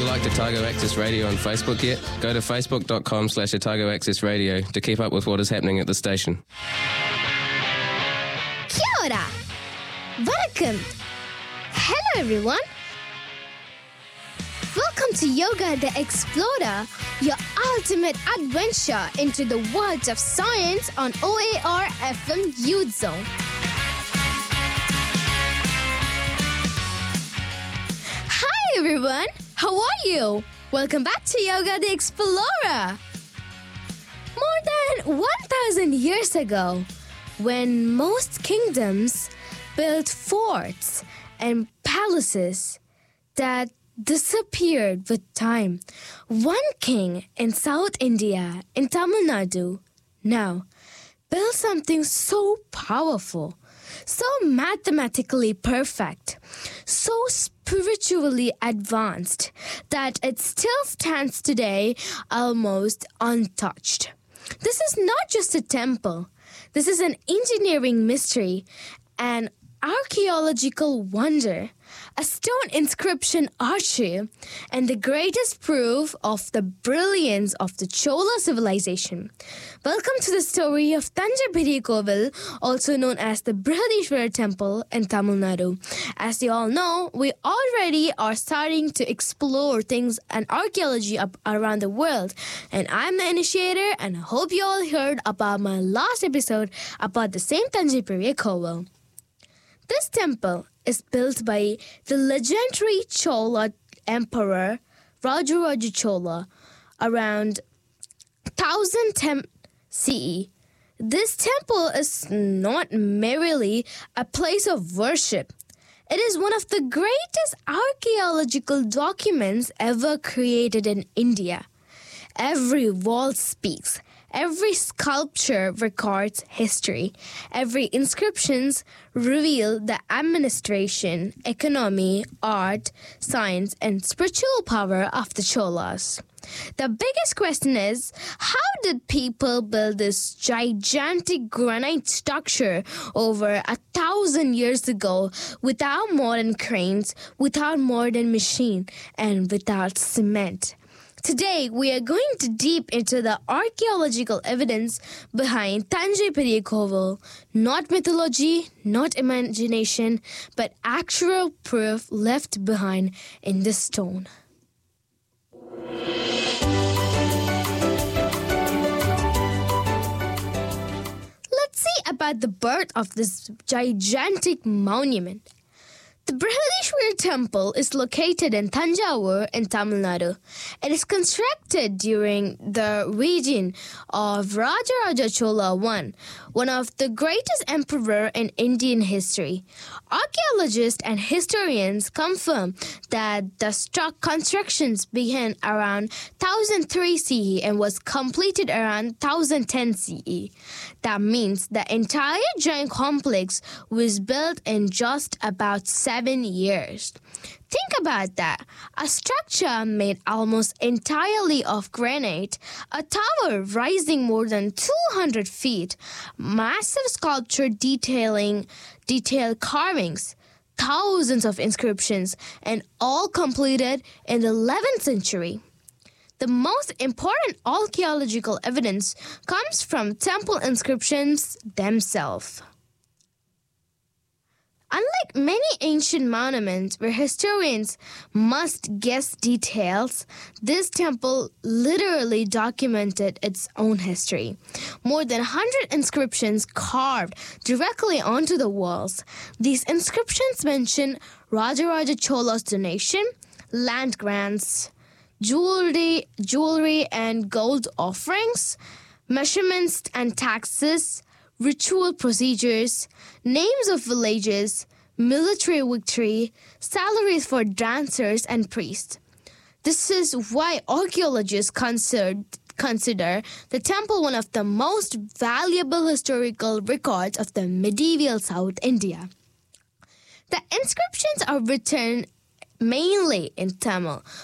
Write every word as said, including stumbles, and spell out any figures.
you liked Otago Access Radio on Facebook yet? Go to facebook.com slash Otago Access Radio to keep up with what is happening at the station. Kia ora! Vanakkam! Hello everyone! Welcome to Yoga the Explorer, your ultimate adventure into the world of science on O A R F M Youth Zone. Hi everyone! How are you? Welcome back to Yoga the Explorer! More than one thousand years ago, when most kingdoms built forts and palaces that disappeared with time, one king in South India, in Tamil Nadu, now built something so powerful, so mathematically perfect, so spiritually advanced that it still stands today almost untouched. This is not just a temple. This is an engineering mystery, an archaeological wonder, a stone inscription archive, and the greatest proof of the brilliance of the Chola civilization. Welcome to the story of Thanjai Periya Kovil, also known as the Brihadishwara Temple in Tamil Nadu. As you all know, we already are starting to explore things and archaeology up around the world. And I'm the initiator, and I hope you all heard about my last episode about the same Thanjai Periya Kovil. This temple is built by the legendary Chola emperor Rajaraja Chola around one thousand ten C E. This temple is not merely a place of worship. It is one of the greatest archaeological documents ever created in India. Every wall speaks. Every sculpture records history. Every inscriptions reveal the administration, economy, art, science, and spiritual power of the Cholas. The biggest question is, how did people build this gigantic granite structure over a thousand years ago without modern cranes, without modern machine, and without cement? Today, we are going to deep into the archaeological evidence behind Thanjai Periya Kovil. Not mythology, not imagination, but actual proof left behind in the stone. Let's see about the birth of this gigantic monument. The Brihadishwara Temple is located in Thanjavur in Tamil Nadu. It is constructed during the reign of Rajaraja Chola the First, one of the greatest emperors in Indian history. Archaeologists and historians confirm that the struck constructions began around one thousand three C E and was completed around one thousand ten C E. That means the entire giant complex was built in just about seven years. Think about that. A structure made almost entirely of granite, a tower rising more than two hundred feet, massive sculpture detailing detailed carvings, thousands of inscriptions, and all completed in the eleventh century. The most important archaeological evidence comes from temple inscriptions themselves. Unlike many ancient monuments where historians must guess details, this temple literally documented its own history. More than one hundred inscriptions carved directly onto the walls. These inscriptions mention Rajaraja Chola's donation, land grants, jewelry, jewelry and gold offerings, measurements and taxes, ritual procedures, names of villages, military victory, salaries for dancers and priests. This is why archaeologists consider, consider the temple one of the most valuable historical records of the medieval South India. The inscriptions are written mainly in Tamil,